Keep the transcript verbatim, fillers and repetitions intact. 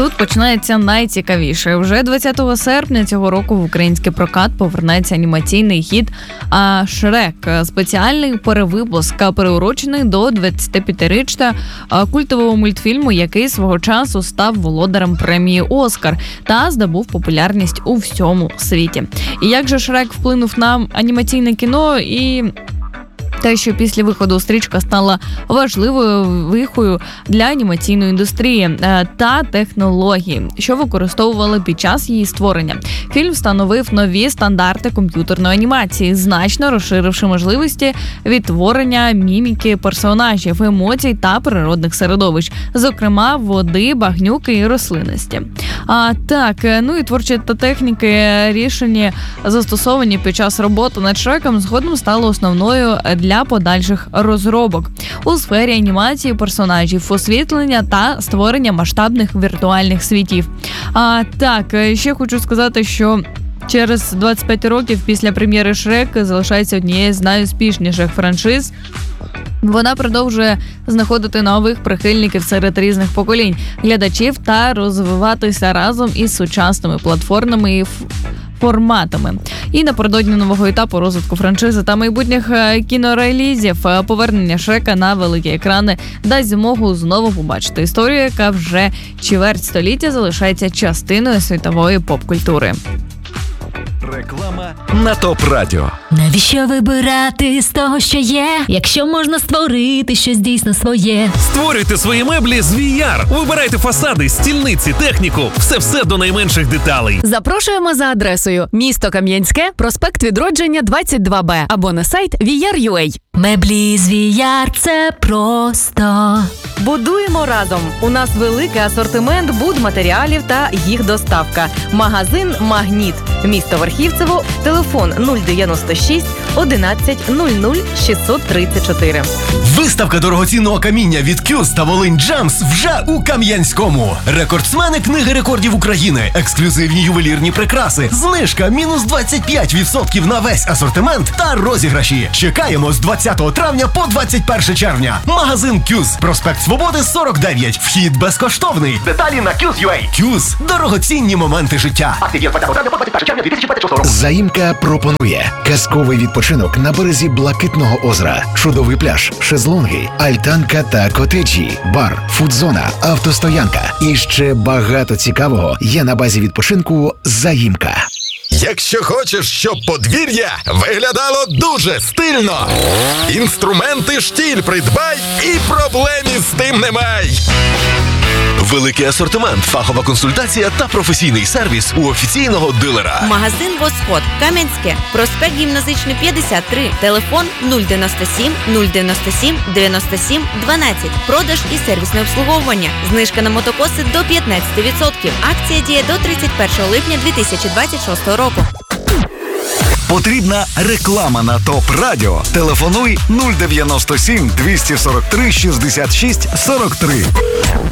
тут починається найцікавіше. Вже двадцятого серпня цього року в український прокат повернеться анімаційний хіт «Шрек». Спеціальний перевипуск, приурочений до двадцятип'ятиріччя культового мультфільму, який свого часу став володарем премії «Оскар» та здобув популярність у всьому світі. І як же Шрек вплинув на анімаційне кіно і те, що після виходу стрічка стала важливою вихою для анімаційної індустрії та технології, що використовували під час її створення. Фільм встановив нові стандарти комп'ютерної анімації, значно розширивши можливості відтворення міміки персонажів, емоцій та природних середовищ, зокрема води, багнюки і рослинності. А так, ну і творчі та техніки, рішення застосовані під час роботи над Шреком, згодом стали основною для подальших розробок у сфері анімації персонажів, освітлення та створення масштабних віртуальних світів. А так, ще хочу сказати, що через двадцять п'ять років після прем'єри Шрек залишається однією з найуспішніших франшиз. Вона продовжує знаходити нових прихильників серед різних поколінь глядачів та розвиватися разом із сучасними платформами і форматами. І напередодні нового етапу розвитку франшизи та майбутніх кінорелізів повернення Шрека на великі екрани дасть змогу знову побачити історію, яка вже чверть століття залишається частиною світової поп-культури. Реклама на ТОП Радіо. Навіщо вибирати з того, що є, якщо можна створити щось дійсно своє? Створюйте свої меблі з ві ар. Вибирайте фасади, стільниці, техніку. Все-все до найменших деталей. Запрошуємо за адресою місто Кам'янське, проспект Відродження, двадцять два Б або на сайт ві ар крапка ю а. Меблі з ві ар – це просто. Будуємо разом. У нас великий асортимент будматеріалів та їх доставка. Магазин «Магніт». Місто Верхівцево. Телефон нуль дев'яносто шість одинадцять нуль нуль шістсот тридцять чотири. Виставка дорогоцінного каміння від Кюз та Волинь Джамс вже у Кам'янському. Рекордсмени Книги рекордів України, ексклюзивні ювелірні прикраси, знижка мінус двадцять п'ять відсотків на весь асортимент та розіграші. Чекаємо з двадцятого травня по двадцять перше червня. Магазин Кюз, проспект Свободи сорок дев'ять. Вхід безкоштовний. Деталі на кюз крапка ю а. Кюз – дорогоцінні моменти життя. Акція з двадцятого травня по двадцять перше червня дві тисячі двадцять шостого року. Заїмка пропонує казковий відпочинок на березі Блакитного озера, чудовий пляж, шезлонги, альтанка та котеджі, бар, фудзона, автостоянка і ще багато цікавого є на базі відпочинку «Заїмка». Якщо хочеш, щоб подвір'я виглядало дуже стильно, інструменти «Штіль» придбай і проблем із тим немає. Великий асортимент, фахова консультація та професійний сервіс у офіційного дилера. Магазин «Восход», Кам'янське, проспект Гімназичний, п'ятдесят три, телефон нуль дев'яносто сім нуль дев'яносто сім дев'яносто сім дванадцять, продаж і сервісне обслуговування, знижка на мотокоси до п'ятнадцять відсотків, акція діє до тридцять першого липня дві тисячі двадцять шостого року. Потрібна реклама на ТОП Радіо. Телефонуй нуль дев'яносто сім двісті сорок три шістдесят шість сорок три.